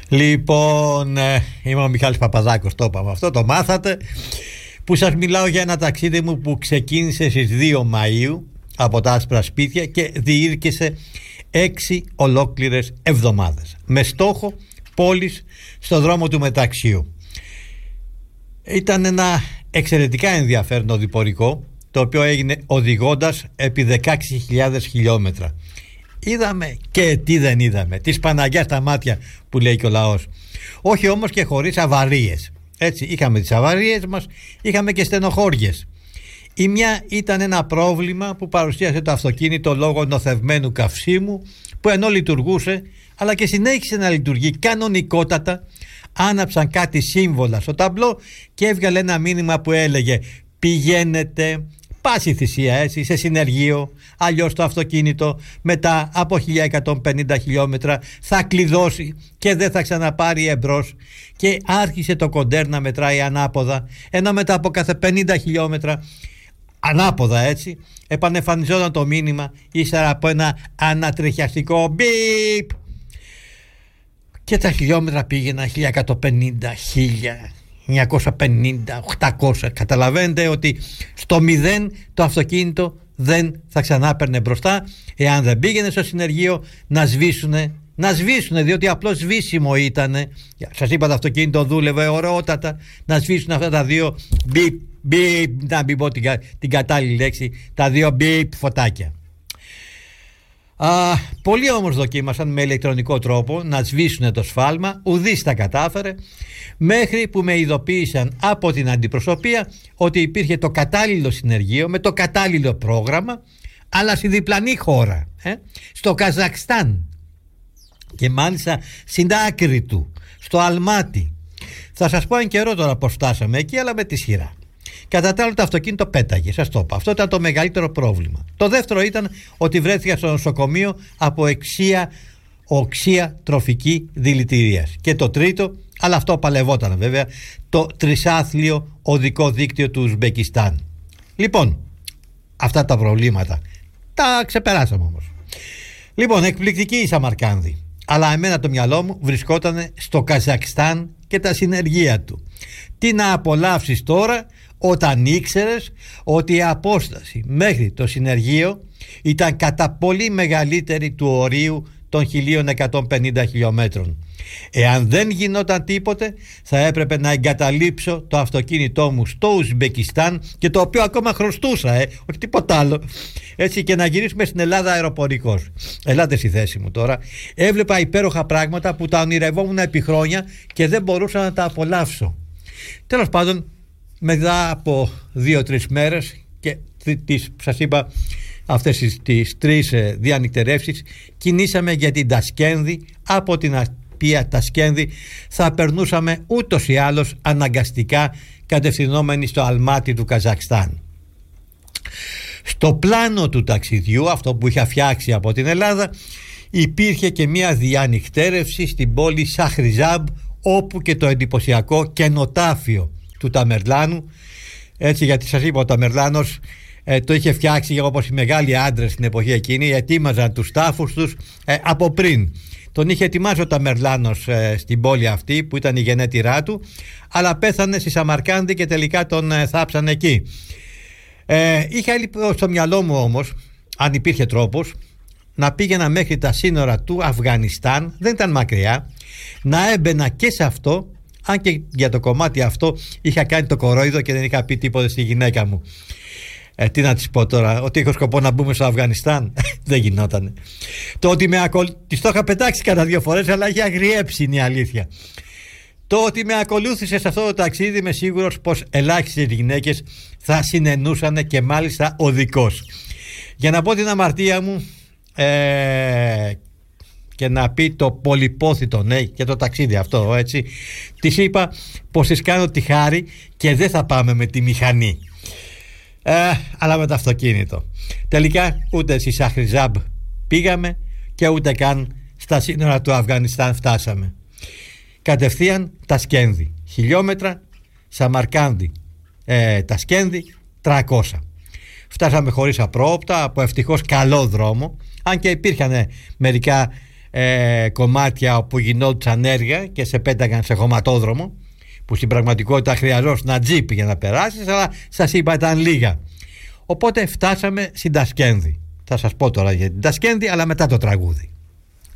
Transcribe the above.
Λοιπόν, είμαι ο Μιχάλης Παπαδάκος, το είπαμε αυτό, το μάθατε, που σας μιλάω για ένα ταξίδι μου που ξεκίνησε στις 2 Μαΐου από τα Άσπρα Σπίτια και διήρκησε 6 ολόκληρες εβδομάδες με στόχο πόλεις στο δρόμο του Μεταξίου. Ήταν ένα εξαιρετικά ενδιαφέρον οδηπορικό, το οποίο έγινε οδηγώντας επί 16.000 χιλιόμετρα. Είδαμε και τι δεν είδαμε, της Παναγιάς στα μάτια που λέει και ο λαός. Όχι όμως και χωρίς αβαρίες. Έτσι, είχαμε τις αβαρίες μας, είχαμε και στενοχώριες. Η μια ήταν ένα πρόβλημα που παρουσίασε το αυτοκίνητο λόγω νοθευμένου καυσίμου, που ενώ λειτουργούσε αλλά και συνέχισε να λειτουργεί κανονικότατα, άναψαν κάτι σύμβολα στο ταμπλό και έβγαλε ένα μήνυμα που έλεγε «Πηγαίνετε πάση θυσία έτσι, σε συνεργείο, αλλιώς το αυτοκίνητο μετά από 1150 χιλιόμετρα θα κλειδώσει και δεν θα ξαναπάρει εμπρός». Και άρχισε το κοντέρ να μετράει ανάποδα, ενώ μετά από κάθε 50 χιλιόμετρα ανάποδα έτσι επανεμφανιζόταν το μήνυμα ύστερα από ένα ανατριχιαστικό μπιπ και τα χιλιόμετρα πήγαιναν 1150, 950, 800. Καταλαβαίνετε ότι στο 0 το αυτοκίνητο δεν θα ξανά παίρνε μπροστά εάν δεν πήγαινε στο συνεργείο να σβήσουνε, διότι απλώς σβήσιμο ήτανε. Σας είπα, το αυτοκίνητο δούλευε ωραιότατα. Να σβήσουν αυτά τα δύο μπιπ, να μην πω την κατάλληλη λέξη, τα δύο μπιπ φωτάκια. Πολλοί όμως δοκίμασαν με ηλεκτρονικό τρόπο να σβήσουν το σφάλμα, ουδής τα κατάφερε, μέχρι που με ειδοποίησαν από την αντιπροσωπεία ότι υπήρχε το κατάλληλο συνεργείο με το κατάλληλο πρόγραμμα, αλλά στη διπλανή χώρα, στο Καζακστάν, και μάλιστα στην άκρη του, στο Αλμάτι. Θα σας πω εν καιρό τώρα πως φτάσαμε εκεί, αλλά με τη σειρά. Κατά τα άλλα, το αυτοκίνητο πέταγε, σας το είπα. Αυτό ήταν το μεγαλύτερο πρόβλημα. Το δεύτερο ήταν ότι βρέθηκα στο νοσοκομείο από οξία τροφική δηλητηρίας. Και το τρίτο, αλλά αυτό παλευόταν βέβαια, το τρισάθλιο οδικό δίκτυο του Ουσμπεκιστάν. Λοιπόν, αυτά τα προβλήματα τα ξεπεράσαμε όμως. Λοιπόν, εκπληκτική η Σαμαρκάνδη, αλλά εμένα το μυαλό μου βρισκόταν στο Καζακστάν και τα συνεργεία του. Τι να απολαύσεις τώρα όταν ήξερες ότι η απόσταση μέχρι το συνεργείο ήταν κατά πολύ μεγαλύτερη του ορίου των 1150 χιλιόμετρων. Εάν δεν γινόταν τίποτε, θα έπρεπε να εγκαταλείψω το αυτοκίνητό μου στο Ουσμπεκιστάν, και το οποίο ακόμα χρωστούσα, όχι τίποτα άλλο, έτσι, και να γυρίσουμε στην Ελλάδα αεροπορικός. Ελάτε στη θέση μου τώρα. Έβλεπα υπέροχα πράγματα που τα ονειρευόμουν επί χρόνια και δεν μπορούσα να τα απολαύσω. Τέλος πάντων, μετά από 2-3 μέρες και σας είπα αυτές τις 3 διανυκτερεύσεις, κινήσαμε για την Τασκένδη, από την οποία Τασκένδη θα περνούσαμε ούτως ή άλλως αναγκαστικά κατευθυνόμενοι στο Αλμάτι του Καζακστάν. Στο πλάνο του ταξιδιού, αυτό που είχα φτιάξει από την Ελλάδα, υπήρχε και μια διανυκτέρευση στην πόλη Σαχριζάμπ, όπου και το εντυπωσιακό κενοτάφιο του Ταμερλάνου, έτσι, γιατί σας είπα, ο Ταμερλάνος το είχε φτιάξει όπως οι μεγάλοι άντρες στην εποχή εκείνη, ετοίμαζαν τους τάφους τους από πριν. Τον είχε ετοιμάσει ο Ταμερλάνος στην πόλη αυτή που ήταν η γενέτειρά του, αλλά πέθανε στη Σαμαρκάνδη και τελικά τον θάψαν εκεί. Είχα στο μυαλό μου όμως, αν υπήρχε τρόπος, να πήγαινα μέχρι τα σύνορα του Αφγανιστάν, δεν ήταν μακριά, να έμπαινα και σε αυτό, αν και για το κομμάτι αυτό είχα κάνει το κορόιδο και δεν είχα πει τίποτα στη γυναίκα μου. Τι να της πω τώρα, ότι έχω σκοπό να μπούμε στο Αφγανιστάν? Δεν γινότανε. Το ότι της το είχα πετάξει κατά 2 φορές, αλλά είχε αγριέψει, είναι η αλήθεια. Το ότι με ακολούθησε σε αυτό το ταξίδι, είμαι σίγουρος πως ελάχιστες γυναίκες θα συνενούσαν, και μάλιστα οδικός. Για να πω την αμαρτία μου και να πει το πολυπόθητο ναι για το ταξίδι αυτό, έτσι, της είπα πως της κάνω τη χάρη και δεν θα πάμε με τη μηχανή, αλλά με το αυτοκίνητο. Τελικά ούτε στη Σαχριζάμπ πήγαμε και ούτε καν στα σύνορα του Αφγανιστάν φτάσαμε. Κατευθείαν Τασκένδη, χιλιόμετρα, Σαμαρκάνδη, Τασκένδη 300. Φτάσαμε χωρίς απρόοπτα, από ευτυχώς καλό δρόμο, αν και υπήρχαν μερικά κομμάτια όπου γινόντουσαν έργα και σε πέταγαν σε χωματόδρομο, που στην πραγματικότητα χρειαζόταν ένα τζίπ για να περάσεις, αλλά σας είπα ήταν λίγα. Οπότε φτάσαμε στην Τασκένδη. Θα σας πω τώρα για την Τασκένδη, αλλά μετά το τραγούδι.